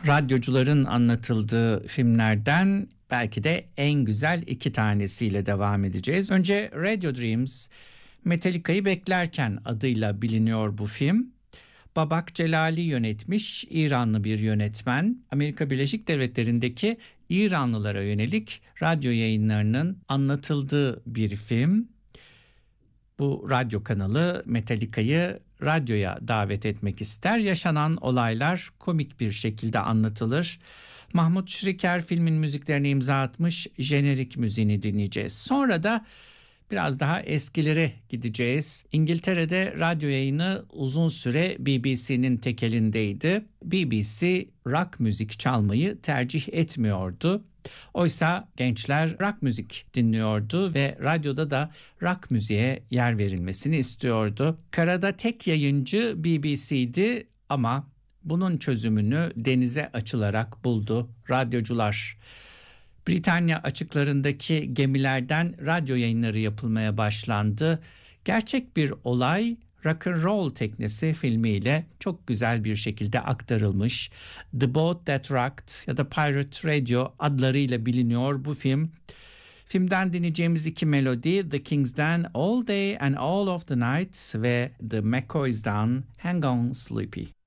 Radyocuların anlatıldığı filmlerden belki de en güzel iki tanesiyle devam edeceğiz. Önce Radio Dreams, Metallica'yı beklerken adıyla biliniyor bu film. Babak Celali yönetmiş, İranlı bir yönetmen. Amerika Birleşik Devletleri'ndeki İranlılara yönelik radyo yayınlarının anlatıldığı bir film. Bu radyo kanalı Metallica'yı radyoya davet etmek ister. Yaşanan olaylar komik bir şekilde anlatılır. Mahmut Şiriker filmin müziklerine imza atmış, jenerik müziğini dinleyeceğiz. Sonra da biraz daha eskilere gideceğiz. İngiltere'de radyo yayını uzun süre BBC'nin tek elindeydi. BBC rock müzik çalmayı tercih etmiyordu. Oysa gençler rock müzik dinliyordu ve radyoda da rock müziğe yer verilmesini istiyordu. Karada tek yayıncı BBC'di ama bunun çözümünü denize açılarak buldu radyocular. Britanya açıklarındaki gemilerden radyo yayınları yapılmaya başlandı. Gerçek bir olay Rock and Roll Teknesi filmiyle çok güzel bir şekilde aktarılmış. The Boat That Rocked ya da Pirate Radio adlarıyla biliniyor bu film. Filmden dinleyeceğimiz iki melodi The Kings'den All Day and All of the Night ve The McCoys'dan Hang On Sleepy.